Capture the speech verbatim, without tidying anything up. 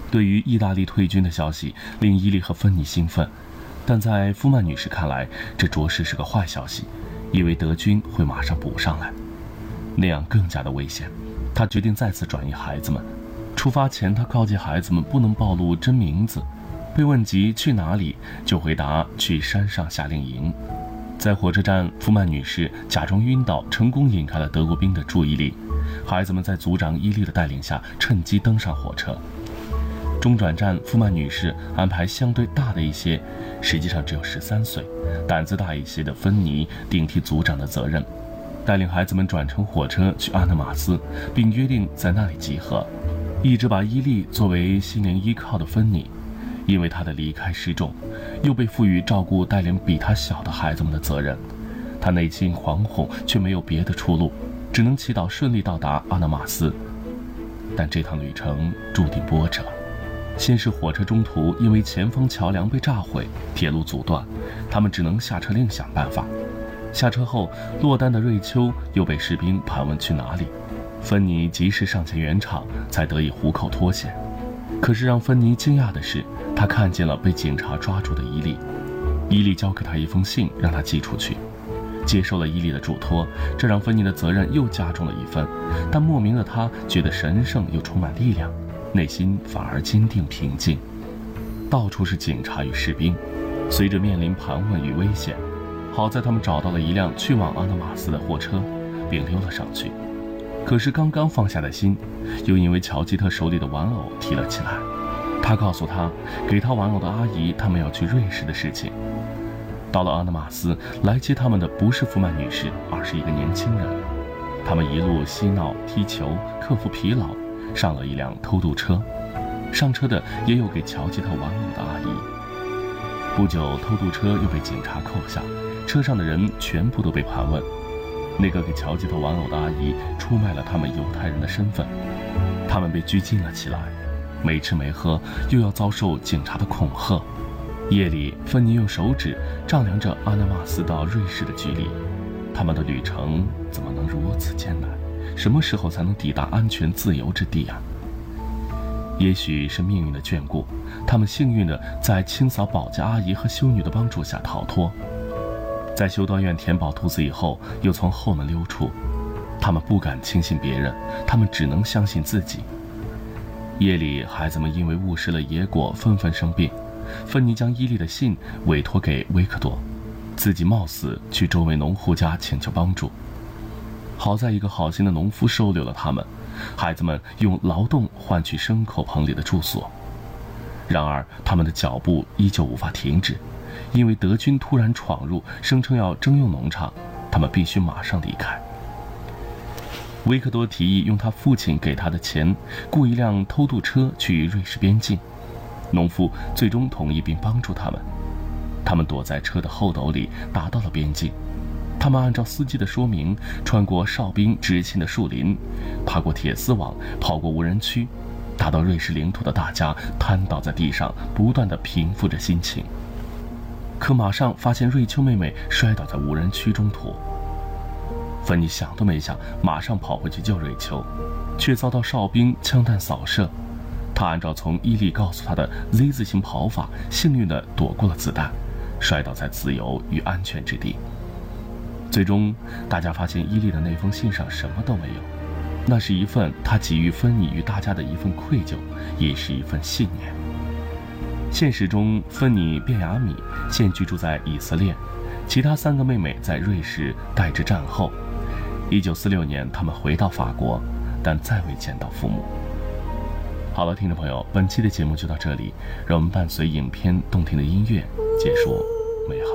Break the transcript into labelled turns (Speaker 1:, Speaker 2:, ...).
Speaker 1: 对于意大利退军的消息，令伊利和芬妮兴奋，但在夫曼女士看来，这着实是个坏消息，以为德军会马上补上来，那样更加的危险。她决定再次转移孩子们。出发前，她告诫孩子们不能暴露真名字，被问及去哪里，就回答去山上夏令营。在火车站，夫曼女士假装晕倒，成功引开了德国兵的注意力。孩子们在组长伊利的带领下，趁机登上火车。中转站，夫曼女士安排相对大的一些，实际上只有十三岁，胆子大一些的芬妮顶替组长的责任，带领孩子们转乘火车去阿勒马斯，并约定在那里集合。一直把伊利作为心灵依靠的芬妮，因为她的离开失重，又被赋予照顾带领比她小的孩子们的责任。她内心惶恐，却没有别的出路，只能祈祷顺利到达阿勒马斯。但这趟旅程注定波折。先是火车中途因为前方桥梁被炸毁，铁路阻断，他们只能下车另想办法。下车后，落单的瑞秋又被士兵盘问去哪里，芬妮及时上前圆场，才得以虎口脱险。可是让芬妮惊讶的是，她看见了被警察抓住的伊利。伊利交给她一封信，让她寄出去。接受了伊利的嘱托，这让芬妮的责任又加重了一分，但莫名的她觉得神圣又充满力量，内心反而坚定平静。到处是警察与士兵，随着面临盘问与危险，好在他们找到了一辆去往阿勒马斯的货车，并溜了上去。可是刚刚放下的心，又因为乔吉特手里的玩偶提了起来。他告诉他，给他玩偶的阿姨他们要去瑞士的事情。到了阿勒马斯，来接他们的不是福曼女士，而是一个年轻人。他们一路嬉闹踢球，克服疲劳，上了一辆偷渡车。上车的也有给乔吉特玩偶的阿姨。不久，偷渡车又被警察扣下，车上的人全部都被盘问。那个给乔吉特玩偶的阿姨出卖了他们犹太人的身份，他们被拘禁了起来，没吃没喝，又要遭受警察的恐吓。夜里，芬妮用手指丈量着阿勒马斯到瑞士的距离，他们的旅程怎么能如此艰难？什么时候才能抵达安全自由之地啊？也许是命运的眷顾，他们幸运地在清扫保洁阿姨和修女的帮助下逃脱。在修道院填饱肚子以后，又从后门溜出。他们不敢轻信别人，他们只能相信自己。夜里，孩子们因为误食了野果，纷纷生病。芬妮将伊利的信委托给维克多，自己冒死去周围农户家请求帮助。好在一个好心的农夫收留了他们，孩子们用劳动换取牲口棚里的住所。然而，他们的脚步依旧无法停止，因为德军突然闯入，声称要征用农场，他们必须马上离开。维克多提议用他父亲给他的钱，雇一辆偷渡车去瑞士边境。农夫最终同意并帮助他们。他们躲在车的后斗里，打到了边境。他们按照司机的说明，穿过哨兵执勤的树林，爬过铁丝网，跑过无人区，打到瑞士领土的大家瘫倒在地上，不断地平复着心情。可马上发现瑞秋妹妹摔倒在无人区中途。芬妮想都没想，马上跑回去救瑞秋，却遭到哨兵枪弹扫射。他按照从伊利告诉他的 Z 字形跑法，幸运地躲过了子弹，摔倒在自由与安全之地。最终，大家发现伊利的那封信上什么都没有，那是一份他给予芬妮与大家的一份愧疚，也是一份信念。现实中，芬妮、卞雅米现居住在以色列，其他三个妹妹在瑞士待至战后。一九四六年，他们回到法国，但再未见到父母。好了，听众朋友，本期的节目就到这里，让我们伴随影片动听的音乐结束美好。